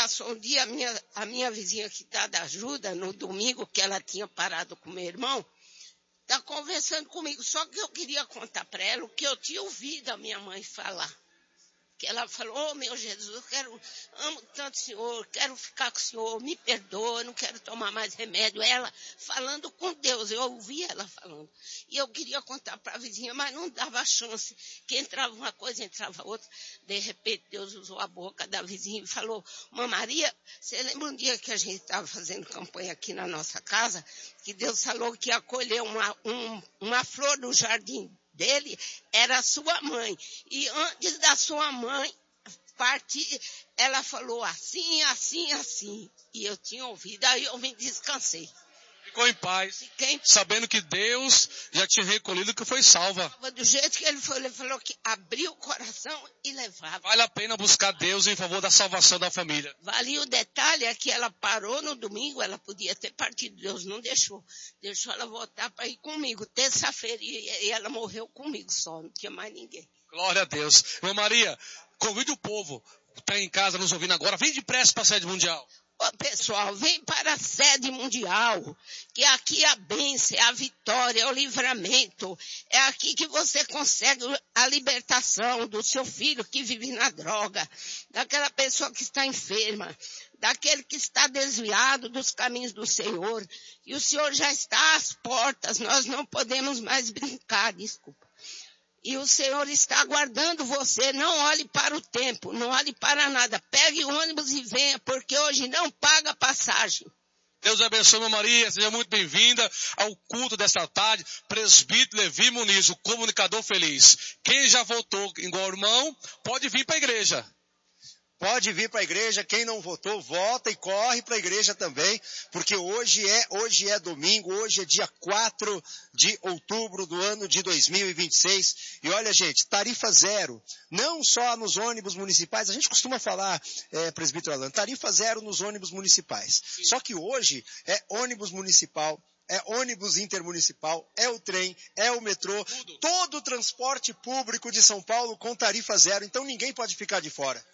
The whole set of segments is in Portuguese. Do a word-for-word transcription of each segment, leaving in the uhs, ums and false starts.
passou um dia, a minha, a minha vizinha que está da ajuda, no domingo, que ela tinha parado com meu irmão, está conversando comigo. Só que eu queria contar para ela o que eu tinha ouvido a minha mãe falar. Que ela falou, oh meu Jesus, eu quero, amo tanto o Senhor, quero ficar com o Senhor, me perdoa, não quero tomar mais remédio. Ela falando com Deus, eu ouvi ela falando. E eu queria contar para a vizinha, mas não dava chance, que entrava uma coisa, entrava outra. De repente Deus usou a boca da vizinha e falou, Mãe Maria, você lembra um dia que a gente estava fazendo campanha aqui na nossa casa, que Deus falou que ia colher uma, um, uma flor no jardim dele, era a sua mãe. E antes da sua mãe partir, ela falou assim, assim, assim. E eu tinha ouvido, aí eu me descansei. Ficou em paz, Fiquei... sabendo que Deus já tinha recolhido, que foi salva. Do jeito que ele foi, ele falou que abriu o coração e levava. Vale a pena buscar Deus em favor da salvação da família. Vale o detalhe é que ela parou no domingo, ela podia ter partido, Deus não deixou. Deixou ela voltar para ir comigo. Terça-feira, e ela morreu comigo só, não tinha mais ninguém. Glória a Deus. Irmã Maria, convide o povo que está em casa nos ouvindo agora, vem depressa para a sede mundial. Ô, pessoal, vem para a sede mundial, que aqui a bênção, é a vitória, é o livramento. É aqui que você consegue a libertação do seu filho que vive na droga, daquela pessoa que está enferma, daquele que está desviado dos caminhos do Senhor. E o Senhor já está às portas, nós não podemos mais brincar, desculpa. E o Senhor está aguardando você. Não olhe para o tempo, não olhe para nada. Pegue o ônibus e venha, porque hoje não paga passagem. Deus abençoe, Irmã Maria. Seja muito bem-vinda ao culto desta tarde. Presbítero Levi Muniz, o comunicador feliz. Quem já votou igual irmão, pode vir para a igreja. Pode vir para a igreja, quem não votou, vota e corre para a igreja também, porque hoje é, hoje é domingo, hoje é dia quatro de outubro do ano de dois mil e vinte e seis. E olha, gente, tarifa zero, não só nos ônibus municipais, a gente costuma falar, é, presbítero Alan, tarifa zero nos ônibus municipais. Sim. Só que hoje é ônibus municipal, é ônibus intermunicipal, é o trem, é o metrô, Tudo. todo o transporte público de São Paulo com tarifa zero, então ninguém pode ficar de fora.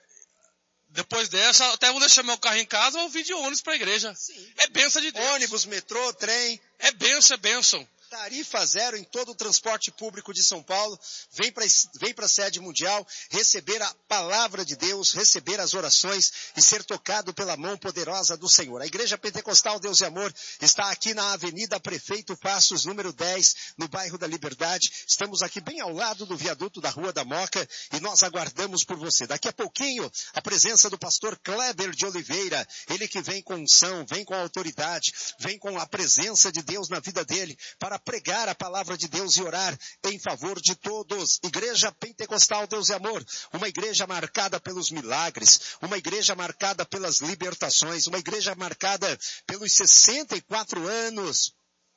Depois dessa, até vou deixar meu carro em casa ou vir de ônibus para a igreja. Sim. É bênção de Deus. Ônibus, metrô, trem. É bênção, é bênção. Tarifa zero em todo o transporte público de São Paulo. Vem para vem para a sede mundial, receber a palavra de Deus, receber as orações e ser tocado pela mão poderosa do Senhor. A Igreja Pentecostal Deus e Amor está aqui na Avenida Prefeito Passos, número dez, no bairro da Liberdade. Estamos aqui bem ao lado do viaduto da Rua da Moca e nós aguardamos por você. Daqui a pouquinho, a presença do pastor Kleber de Oliveira, ele que vem com unção, vem com autoridade, vem com a presença de Deus na vida dele, para pregar a palavra de Deus e orar em favor de todos. Igreja Pentecostal Deus e Amor, uma igreja marcada pelos milagres, uma igreja marcada pelas libertações, uma igreja marcada pelos sessenta e quatro anos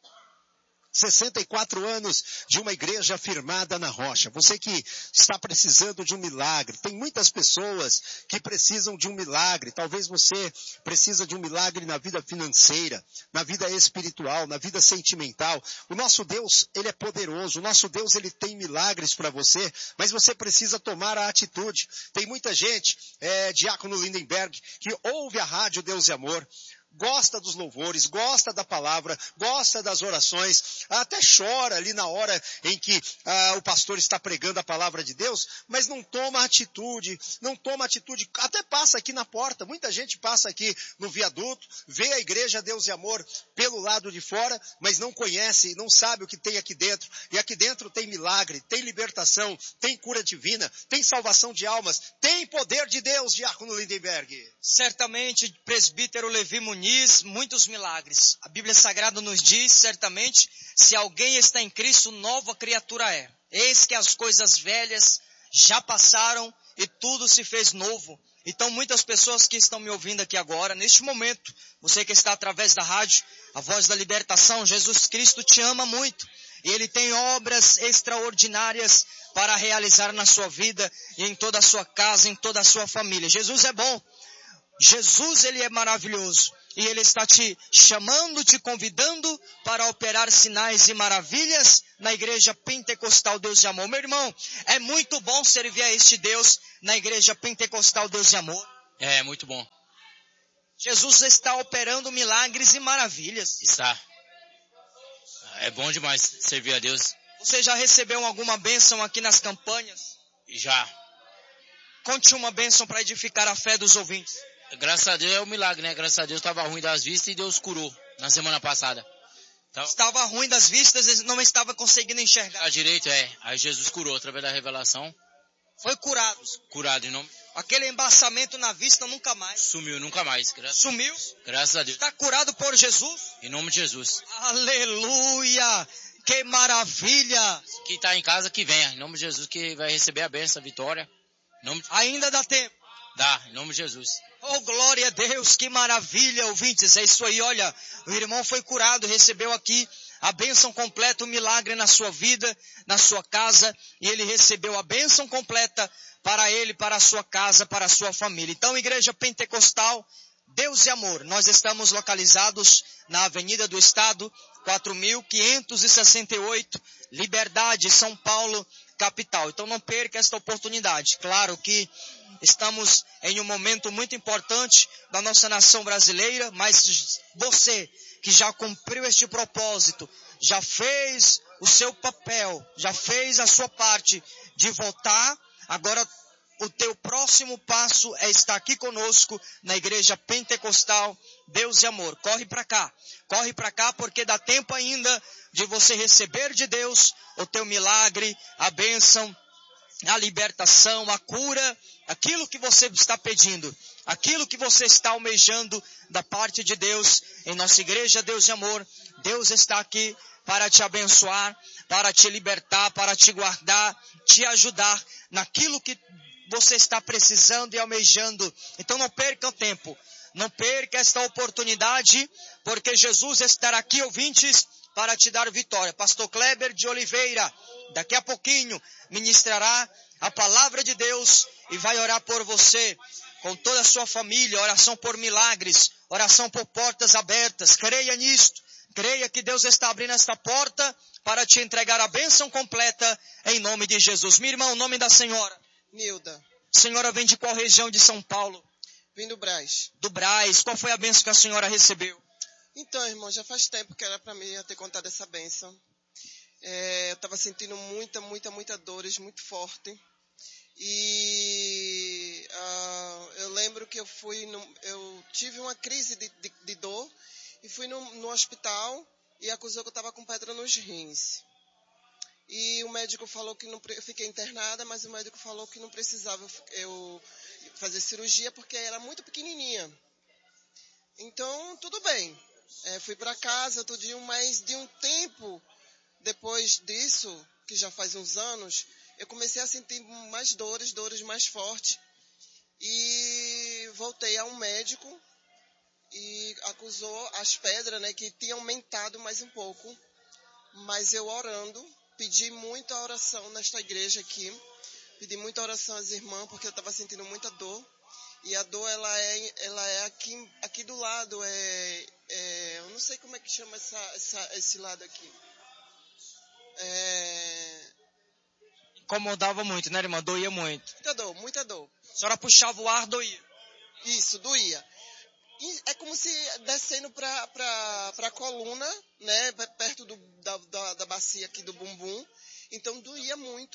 sessenta e quatro anos de uma igreja firmada na rocha. Você que está precisando de um milagre. Tem muitas pessoas que precisam de um milagre. Talvez você precisa de um milagre na vida financeira, na vida espiritual, na vida sentimental. O nosso Deus, ele é poderoso. O nosso Deus, ele tem milagres para você, mas você precisa tomar a atitude. Tem muita gente, é, Diácono Lindenberg, que ouve a rádio Deus e Amor, gosta dos louvores, gosta da palavra, gosta das orações, até chora ali na hora em que ah, o pastor está pregando a palavra de Deus, mas não toma atitude, não toma atitude, até passa aqui na porta, muita gente passa aqui no viaduto, vê a igreja Deus e Amor pelo lado de fora, mas não conhece, não sabe o que tem aqui dentro, e aqui dentro tem milagre, tem libertação, tem cura divina, tem salvação de almas, tem poder de Deus, Diácono Lindenberg. Certamente, presbítero Levi Muniz, muitos milagres. A Bíblia Sagrada nos diz, certamente, se alguém está em Cristo, nova criatura é. Eis que as coisas velhas já passaram e tudo se fez novo. Então, muitas pessoas que estão me ouvindo aqui agora, neste momento, você que está através da rádio, a Voz da Libertação, Jesus Cristo te ama muito. E Ele tem obras extraordinárias para realizar na sua vida e em toda a sua casa, em toda a sua família. Jesus é bom. Jesus, Ele é maravilhoso. E Ele está te chamando, te convidando para operar sinais e maravilhas na Igreja Pentecostal Deus de Amor. Meu irmão, é muito bom servir a este Deus na Igreja Pentecostal Deus de Amor. É, muito bom. Jesus está operando milagres e maravilhas. Está. É bom demais servir a Deus. Você já recebeu alguma bênção aqui nas campanhas? Já. Conte uma bênção para edificar a fé dos ouvintes. Graças a Deus é um milagre, né? Graças a Deus estava ruim das vistas e Deus curou na semana passada. Então, estava ruim das vistas e não estava conseguindo enxergar. A direito, é. Aí Jesus curou através da revelação. Foi curado. Curado em nome. Aquele embaçamento na vista nunca mais. Sumiu, nunca mais. Graças... Sumiu? Graças a Deus. Está curado por Jesus? Em nome de Jesus. Aleluia! Que maravilha! Quem está em casa que venha. Em nome de Jesus que vai receber a bênção, a vitória. Em nome de... Ainda dá tempo. Dá, em nome de Jesus. Oh, glória a Deus, que maravilha, ouvintes. É isso aí, olha, o irmão foi curado, recebeu aqui a bênção completa, o milagre na sua vida, na sua casa, e ele recebeu a bênção completa para ele, para a sua casa, para a sua família. Então, Igreja Pentecostal, Deus e Amor, nós estamos localizados na Avenida do Estado, quatro mil quinhentos e sessenta e oito, Liberdade, São Paulo, capital. Então não perca esta oportunidade. Claro que estamos em um momento muito importante da nossa nação brasileira, mas você que já cumpriu este propósito, já fez o seu papel, já fez a sua parte de votar, agora o teu próximo passo é estar aqui conosco na Igreja Pentecostal Deus e Amor. Corre para cá, corre para cá porque dá tempo ainda de você receber de Deus o teu milagre, a bênção, a libertação, a cura, aquilo que você está pedindo, aquilo que você está almejando da parte de Deus em nossa Igreja Deus e Amor. Deus está aqui para te abençoar, para te libertar, para te guardar, te ajudar naquilo que você está precisando e almejando. Então não perca o tempo, não perca esta oportunidade, porque Jesus estará aqui, ouvintes, para te dar vitória. Pastor Kleber de Oliveira, daqui a pouquinho, ministrará a palavra de Deus e vai orar por você, com toda a sua família, oração por milagres, oração por portas abertas. Creia nisto, creia que Deus está abrindo esta porta para te entregar a bênção completa em nome de Jesus. Minha irmã, o nome da senhora? Nilda. A senhora vem de qual região de São Paulo? Vim do Brás. Do Brás. Qual foi a bênção que a senhora recebeu? Então, irmão, já faz tempo que era para mim ter contado essa bênção. É, eu estava sentindo muita, muita, muita dores, muito forte. E uh, eu lembro que eu fui, no, eu tive uma crise de, de, de dor e fui no, no hospital e acusou que eu estava com pedra nos rins. E o médico falou que não, eu fiquei internada, mas o médico falou que não precisava eu fazer cirurgia porque era muito pequenininha. Então, tudo bem. É, fui para casa tudinho, mas de um tempo depois disso, que já faz uns anos, eu comecei a sentir mais dores, dores mais fortes. E voltei a um médico e acusou as pedras, né, que tinham aumentado mais um pouco. Mas eu orando, pedi muita oração nesta igreja aqui, pedi muita oração às irmãs, porque eu estava sentindo muita dor. E a dor, ela é, ela é aqui, aqui do lado, é, é, eu não sei como é que chama essa, essa, esse lado aqui. É... Incomodava muito, né, irmã? Doía muito. Muita dor, muita dor. A senhora puxava o ar, doía. Isso, doía. E é como se descendo para pra, pra coluna, né, perto do, da, da, da bacia aqui do bumbum. Então doía muito.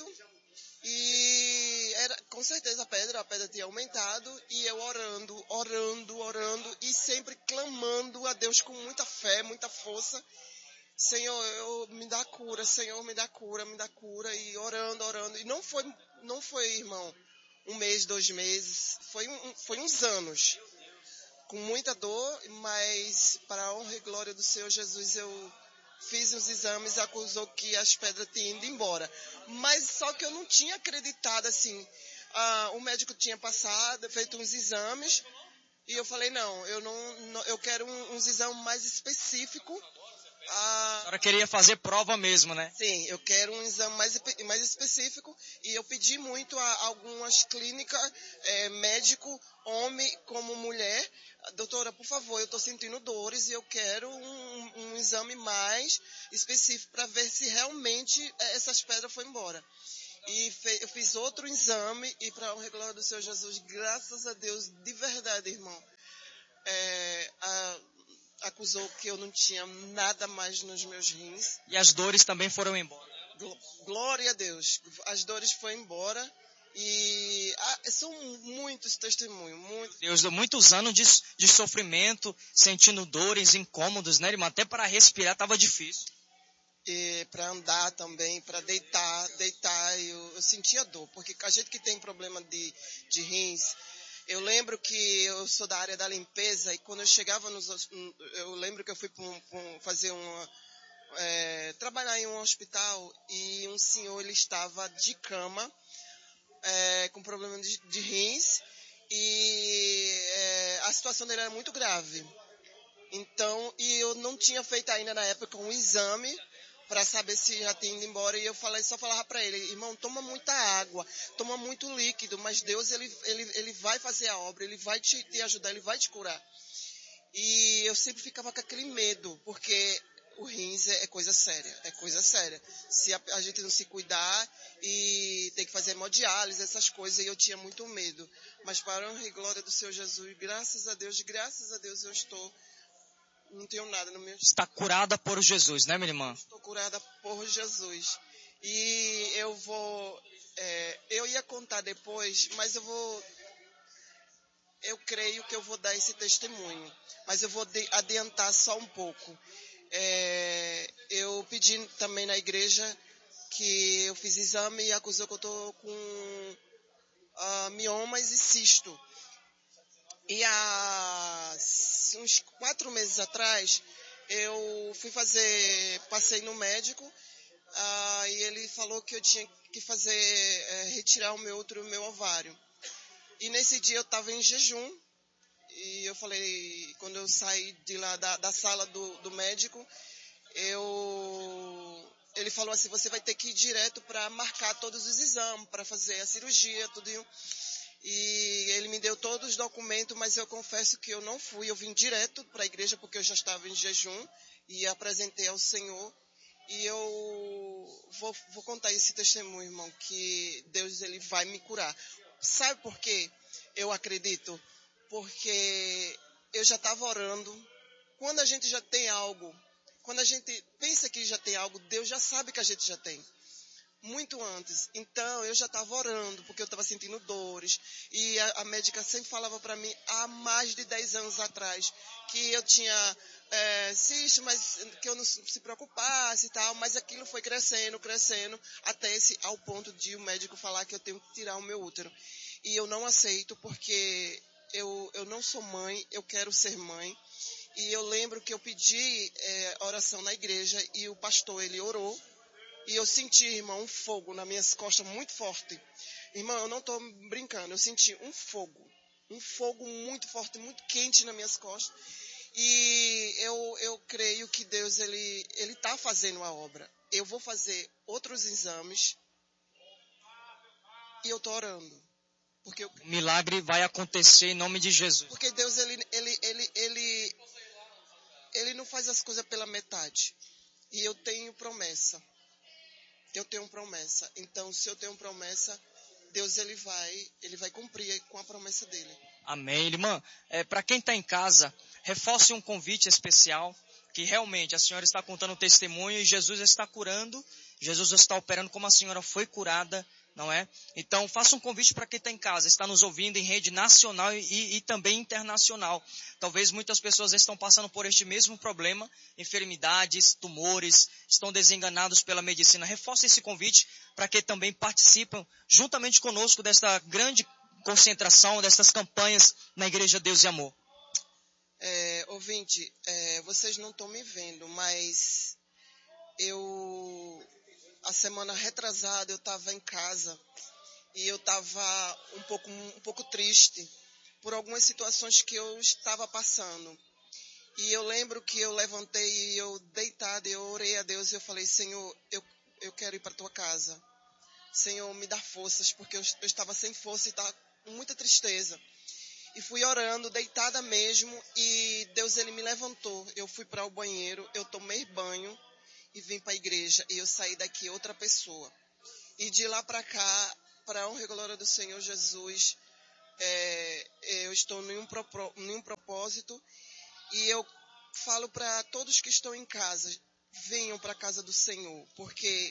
E era, com certeza a pedra, a pedra tinha aumentado, e eu orando, orando, orando, e sempre clamando a Deus com muita fé, muita força. Senhor, eu, me dá cura, Senhor, me dá cura, me dá cura, e orando, orando. E não foi, não foi, irmão, um mês, dois meses, foi, um, foi uns anos, com muita dor, mas para a honra e glória do Senhor Jesus, eu fiz os exames e acusou que as pedras tinham ido embora. Mas só que eu não tinha acreditado assim. Ah, o médico tinha passado, feito uns exames, e eu falei, não, eu não, não eu quero um, uns exames mais específicos. Ah, a senhora queria fazer prova mesmo, né? Sim, eu quero um exame mais, mais específico, e eu pedi muito a algumas clínicas, é, médico, homem como mulher. Doutora, por favor, eu estou sentindo dores e eu quero um, um exame mais específico para ver se realmente essas pedras foram embora. E fe, eu fiz outro exame e para a honra e glória do Senhor Jesus, graças a Deus, de verdade, irmão, é, a, acusou que eu não tinha nada mais nos meus rins. E as dores também foram embora. Glória a Deus. As dores foram embora. E ah, são muitos testemunhos. Muitos. Deus, muitos anos de, de sofrimento, sentindo dores, incômodos, né, irmão? Até para respirar estava difícil. E para andar também, para deitar, deitar, eu, eu sentia dor. Porque a gente que tem problema de, de rins, eu lembro que eu sou da área da limpeza e quando eu chegava nos... Eu lembro que eu fui pra um, pra um, fazer uma... É, trabalhar em um hospital e um senhor, ele estava de cama, É, com problema de, de rins e é, a situação dele era muito grave. Então, e eu não tinha feito ainda na época um exame para saber se já tinha ido embora. E eu falei, só falava para ele, irmão, toma muita água, toma muito líquido, mas Deus ele, ele, ele vai fazer a obra, ele vai te, te ajudar, ele vai te curar. E eu sempre ficava com aquele medo, porque o rins é coisa séria, é coisa séria. Se a, a gente não se cuidar e tem que fazer hemodiálise, essas coisas, e eu tinha muito medo. Mas para a honra e glória do Senhor Jesus, graças a Deus, graças a Deus eu estou, não tenho nada no meu... Está curada por Jesus, né, minha irmã? Estou curada por Jesus. E eu vou, é, eu ia contar depois, mas eu vou... Eu creio que eu vou dar esse testemunho, mas eu vou adiantar só um pouco. É, eu pedi também na igreja que eu fiz exame e acusou que eu estou com uh, miomas e cisto. E há uns quatro meses atrás, eu fui fazer, passei no médico, uh, e ele falou que eu tinha que fazer, é, retirar o meu outro, o meu ovário. E nesse dia eu estava em jejum, e eu falei, quando eu saí de lá da, da sala do, do médico, eu, ele falou assim, você vai ter que ir direto para marcar todos os exames, para fazer a cirurgia, tudo. E ele me deu todos os documentos, mas eu confesso que eu não fui, eu vim direto para a igreja porque eu já estava em jejum e apresentei ao Senhor. E eu vou, vou contar esse testemunho, irmão, que Deus ele vai me curar. Sabe por quê? Eu acredito. Porque eu já estava orando. Quando a gente já tem algo, quando a gente pensa que já tem algo, Deus já sabe que a gente já tem. Muito antes. Então, eu já estava orando, porque eu estava sentindo dores. E a, a médica sempre falava para mim, há mais de dez anos atrás, que eu tinha é, cisto, mas que eu não se preocupasse e tal. Mas aquilo foi crescendo, crescendo, até esse, ao ponto de o médico falar que eu tenho que tirar o meu útero. E eu não aceito, porque eu, eu não sou mãe, eu quero ser mãe. E eu lembro que eu pedi é, oração na igreja e o pastor, ele orou. E eu senti, irmão, um fogo nas minhas costas muito forte. Irmão, eu não estou brincando, eu senti um fogo. Um fogo muito forte, muito quente nas minhas costas. E eu, eu creio que Deus, ele ele está fazendo a obra. Eu vou fazer outros exames e eu estou orando. Porque eu, o milagre vai acontecer em nome de Jesus. Porque Deus, ele, ele, ele, ele, ele não faz as coisas pela metade. E eu tenho promessa. Eu tenho promessa. Então, se eu tenho promessa, Deus ele vai, ele vai cumprir com a promessa dele. Amém. Irmã, é, para quem está em casa, reforce um convite especial, que realmente a senhora está contando um testemunho e Jesus está curando, Jesus está operando como a senhora foi curada, não é? Então, faça um convite para quem está em casa, está nos ouvindo em rede nacional e, e também internacional. Talvez muitas pessoas estão passando por este mesmo problema, enfermidades, tumores, estão desenganados pela medicina. Reforce esse convite para que também participem juntamente conosco desta grande concentração, destas campanhas na Igreja Deus e Amor. É, ouvinte, é, vocês não estão me vendo, mas eu... A semana retrasada eu estava em casa e eu estava um pouco, um pouco triste por algumas situações que eu estava passando. E eu lembro que eu levantei e eu deitado, eu orei a Deus e eu falei, Senhor, eu, eu quero ir para a tua casa. Senhor, me dá forças, porque eu, eu estava sem força e estava com muita tristeza. E fui orando, deitada mesmo, e Deus ele me levantou. Eu fui para o banheiro, eu tomei banho e vim para a igreja, e eu saí daqui outra pessoa. E de lá para cá, para a honra e glória do Senhor Jesus, é, eu estou em um, propó, em um propósito e eu falo para todos que estão em casa, venham para a casa do Senhor, porque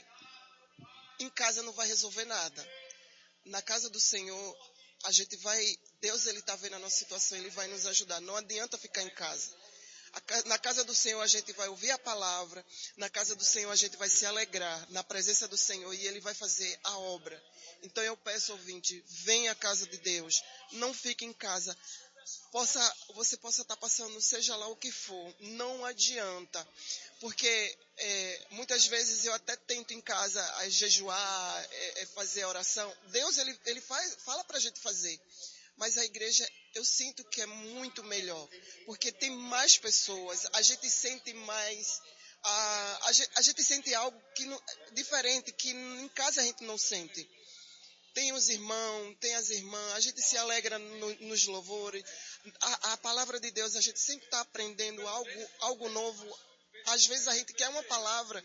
em casa não vai resolver nada. Na casa do Senhor, a gente vai, Deus ele está vendo a nossa situação, ele vai nos ajudar. Não adianta ficar em casa. Na casa do Senhor a gente vai ouvir a palavra, na casa do Senhor a gente vai se alegrar na presença do Senhor e Ele vai fazer a obra. Então eu peço, ouvinte, venha à casa de Deus, não fique em casa. Possa, você possa estar passando, seja lá o que for, não adianta. Porque é, muitas vezes eu até tento em casa a jejuar, é, é fazer a oração. Deus ele, ele faz, fala para a gente fazer. Mas a igreja, eu sinto que é muito melhor, porque tem mais pessoas, a gente sente mais, a, a, gente, a gente sente algo que não, diferente, que em casa a gente não sente. Tem os irmãos, tem as irmãs, a gente se alegra no, nos louvores, a, a palavra de Deus, a gente sempre está aprendendo algo, algo novo. Às vezes a gente quer uma palavra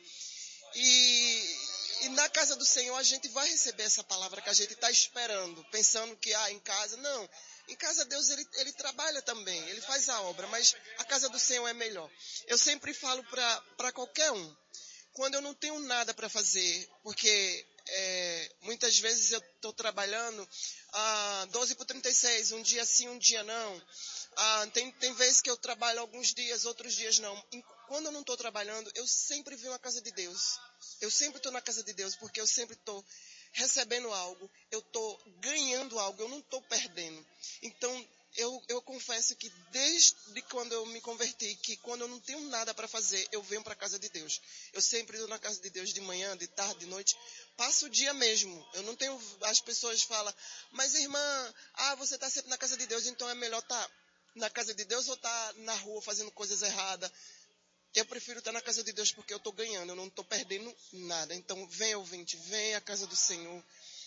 e... E na casa do Senhor a gente vai receber essa palavra que a gente está esperando, pensando que, ah, em casa, não. Em casa Deus, ele, ele trabalha também, ele faz a obra, mas a casa do Senhor é melhor. Eu sempre falo para qualquer um, quando eu não tenho nada para fazer, porque é, muitas vezes eu estou trabalhando ah, doze por trinta e seis, um dia sim, um dia não. Ah, tem, tem vezes que eu trabalho alguns dias, outros dias não. Quando eu não estou trabalhando, eu sempre venho à casa de Deus. Eu sempre estou na casa de Deus, porque eu sempre estou recebendo algo, eu estou ganhando algo, eu não estou perdendo. Então, eu, eu confesso que desde quando eu me converti, que quando eu não tenho nada para fazer, eu venho para a casa de Deus. Eu sempre estou na casa de Deus de manhã, de tarde, de noite, passo o dia mesmo. Eu não tenho, as pessoas falam, mas irmã, ah, você está sempre na casa de Deus, então é melhor estar na casa de Deus ou estar na rua fazendo coisas erradas? Eu prefiro estar na casa de Deus porque eu estou ganhando, eu não estou perdendo nada. Então, venha, ouvinte, venha à casa do Senhor.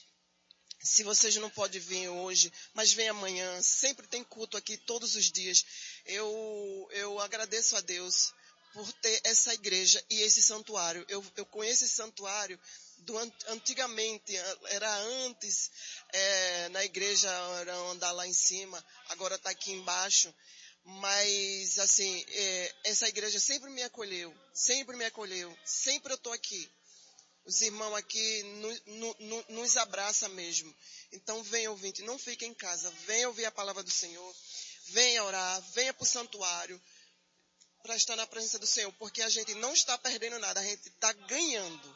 Se vocês não podem vir hoje, mas venha amanhã. Sempre tem culto aqui todos os dias. Eu, eu agradeço a Deus por ter essa igreja e esse santuário. Eu, eu conheço esse santuário do, antigamente, era antes, é, na igreja, era andar lá em cima, agora está aqui embaixo. Mas, assim, é, essa igreja sempre me acolheu, sempre me acolheu, sempre eu estou aqui. Os irmãos aqui no, no, no, nos abraçam mesmo. Então, venha ouvinte, não fique em casa, venha ouvir a palavra do Senhor, venha orar, venha para o santuário, para estar na presença do Senhor, porque a gente não está perdendo nada, a gente está ganhando.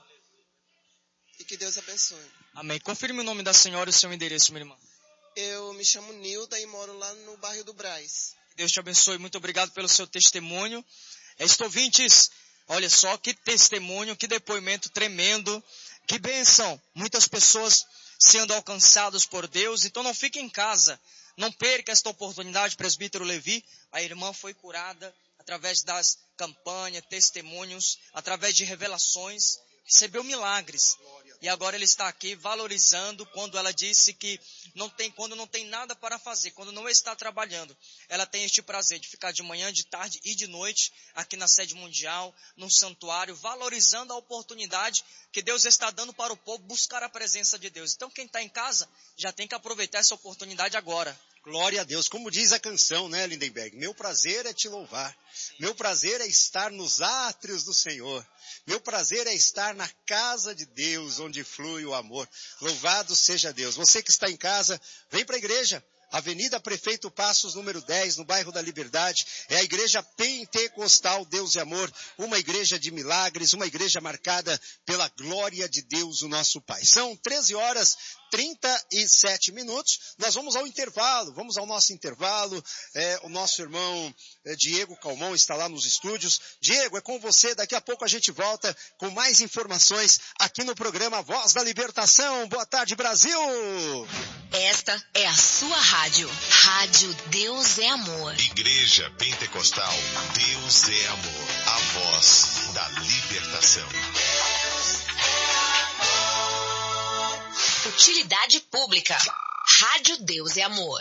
E que Deus abençoe. Amém. Confirme o nome da senhora e o seu endereço, minha irmã. Eu me chamo Nilda e moro lá no bairro do Brás. Deus te abençoe, muito obrigado pelo seu testemunho. Estes ouvintes, olha só que testemunho, que depoimento tremendo, que bênção. Muitas pessoas sendo alcançadas por Deus, então não fique em casa, não perca esta oportunidade, presbítero Levi. A irmã foi curada através das campanhas, testemunhos, através de revelações, recebeu milagres. E agora ele está aqui valorizando quando ela disse que não tem, quando não tem nada para fazer, quando não está trabalhando. Ela tem este prazer de ficar de manhã, de tarde e de noite aqui na sede mundial, no santuário, valorizando a oportunidade que Deus está dando para o povo buscar a presença de Deus. Então quem está em casa já tem que aproveitar essa oportunidade agora. Glória a Deus. Como diz a canção, né, Lindenberg? Meu prazer é te louvar. Meu prazer é estar nos átrios do Senhor. Meu prazer é estar na casa de Deus, onde flui o amor. Louvado seja Deus. Você que está em casa, vem para a igreja. Avenida Prefeito Passos, número dez, no bairro da Liberdade. É a igreja pentecostal Deus e Amor, uma igreja de milagres, uma igreja marcada pela glória de Deus, o nosso Pai. São treze horas e trinta e sete minutos. Nós vamos ao intervalo, vamos ao nosso intervalo. É, o nosso irmão é, Diego Calmon está lá nos estúdios. Diego, é com você. Daqui a pouco a gente volta com mais informações aqui no programa Voz da Libertação. Boa tarde, Brasil! Esta é a sua rádio. Rádio Deus é Amor. Igreja Pentecostal Deus é Amor. A voz da libertação. Utilidade pública. Rádio Deus é Amor.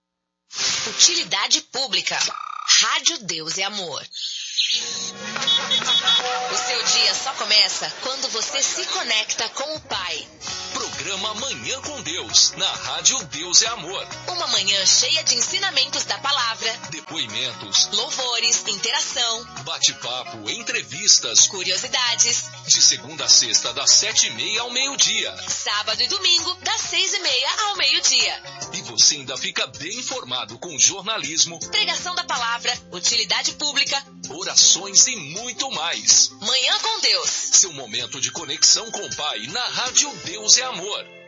Utilidade pública. Rádio Deus é Amor. O seu dia só começa quando você se conecta com o Pai. Programa Manhã com Deus, na Rádio Deus é Amor. Uma manhã cheia de ensinamentos da palavra, Depoimentos, louvores, interação, bate-papo, entrevistas, curiosidades. De segunda a sexta, das sete e meia ao meio-dia. Sábado e domingo, das seis e meia ao meio-dia. E você ainda fica bem informado com jornalismo, pregação da palavra, utilidade pública, orações e muito mais. Manhã com Deus. Seu momento de conexão com o Pai na Rádio Deus é Amor.